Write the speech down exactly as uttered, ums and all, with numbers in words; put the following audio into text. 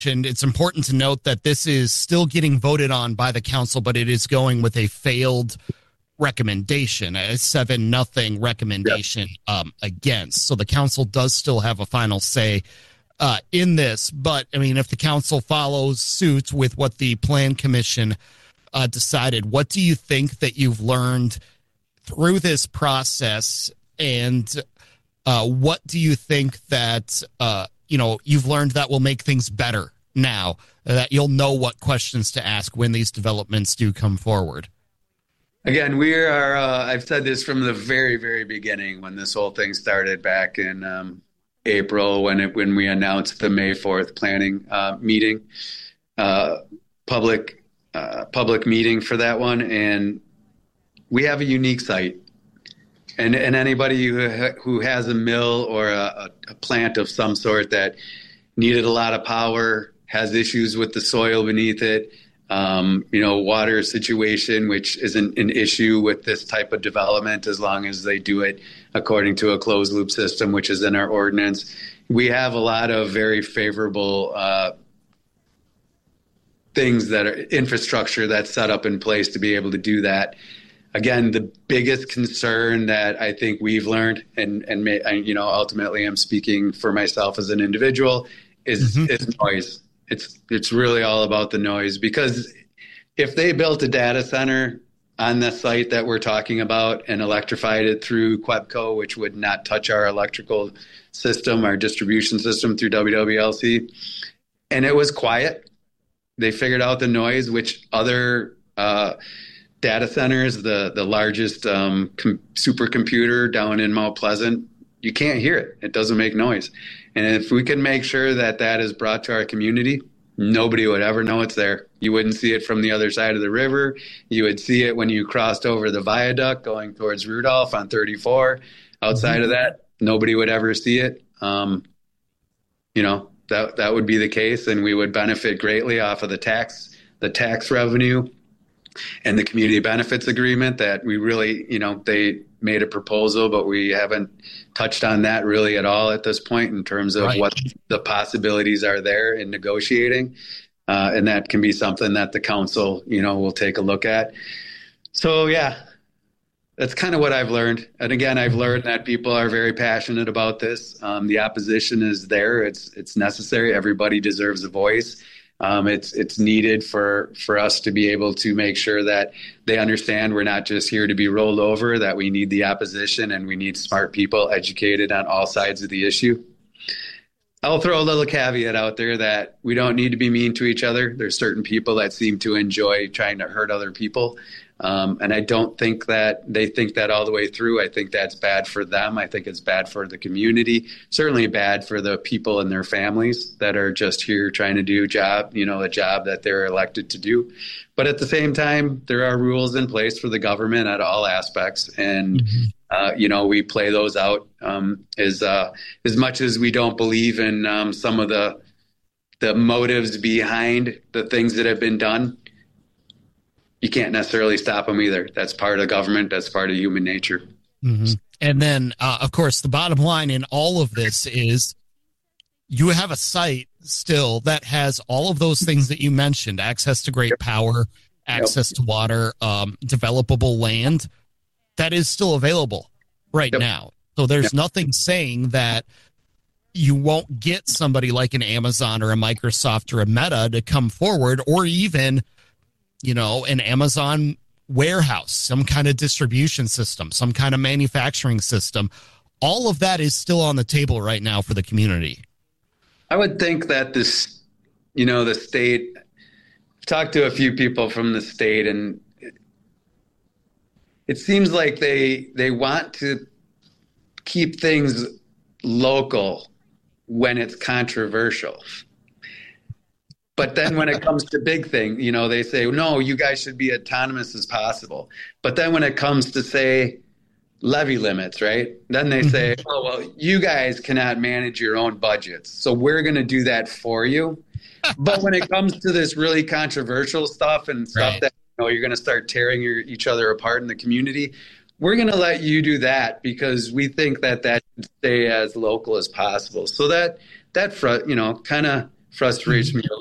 it's important to note that this is still getting voted on by the council, but it is going with a failed recommendation, a seven nothing recommendation yep. um, against. So the council does still have a final say uh, in this. But, I mean, if the council follows suit with what the Plan Commission uh, decided, what do you think that you've learned through this process? And uh, what do you think that, uh, you know, you've learned that will make things better now, that you'll know what questions to ask when these developments do come forward? Again, we are, uh, I've said this from the very, very beginning when this whole thing started back in um, April when it, when we announced the May fourth planning uh, meeting, uh, public, uh, public meeting for that one. And we have a unique site. And, and anybody who, ha- who has a mill or a, a plant of some sort that needed a lot of power, has issues with the soil beneath it, Um, you know, water situation, which isn't an issue with this type of development as long as they do it according to a closed loop system, which is in our ordinance. We have a lot of very favorable uh, things that are infrastructure that's set up in place to be able to do that. Again, the biggest concern that I think we've learned, and, and may, I, you know, ultimately I'm speaking for myself as an individual, is, mm-hmm. is noise. It's it's really all about the noise, because if they built a data center on the site that we're talking about and electrified it through Quebco, which would not touch our electrical system, our distribution system through W W L C, and it was quiet, they figured out the noise, which other uh, data centers, the, the largest um, com- supercomputer down in Mount Pleasant, you can't hear it. It doesn't make noise. And if we can make sure that that is brought to our community, nobody would ever know it's there. You wouldn't see it from the other side of the river. You would see it when you crossed over the viaduct going towards Rudolph on thirty-four. Outside mm-hmm. of that, nobody would ever see it. Um, you know, that that would be the case, and we would benefit greatly off of the tax, the tax revenue and the community benefits agreement that we really, you know, they made a proposal, but we haven't touched on that really at all at this point in terms of right. what the possibilities are there in negotiating. Uh, and that can be something that the council, you know, will take a look at. So, yeah, that's kind of what I've learned. And again, I've learned that people are very passionate about this. Um, the opposition is there. It's, it's necessary. Everybody deserves a voice. Um, it's it's needed for, for us to be able to make sure that they understand we're not just here to be rolled over, that we need the opposition and we need smart people educated on all sides of the issue. I'll throw a little caveat out there that we don't need to be mean to each other. There's certain people that seem to enjoy trying to hurt other people. Um, and I don't think that they think that all the way through. I think that's bad for them. I think it's bad for the community, certainly bad for the people and their families that are just here trying to do a job, you know, a job that they're elected to do. But at the same time, there are rules in place for the government at all aspects. And, mm-hmm. uh, you know, we play those out um, as, uh, as much as we don't believe in um, some of the, the motives behind the things that have been done. You can't necessarily stop them either. That's part of government. That's part of human nature. Mm-hmm. And then, uh, of course, the bottom line in all of this is you have a site still that has all of those things that you mentioned: access to great power, access yep. to water, um, developable land that is still available right yep. now. So there's yep. nothing saying that you won't get somebody like an Amazon or a Microsoft or a Meta to come forward, or even, you know, an Amazon warehouse, some kind of distribution system, some kind of manufacturing system. All of that is still on the table right now for the community. I would think that this, you know, the state, I've talked to a few people from the state, and it, it seems like they they want to keep things local when it's controversial. But then when it comes to big things, you know, they say, no, you guys should be autonomous as possible. But then when it comes to, say, levy limits, right? Then they say, oh, well, you guys cannot manage your own budgets, so we're going to do that for you. But when it comes to this really controversial stuff and stuff right. that, you know, you're going to start tearing your, each other apart in the community, we're going to let you do that because we think that that should stay as local as possible. So that, that front, you know, kind of frustrates me a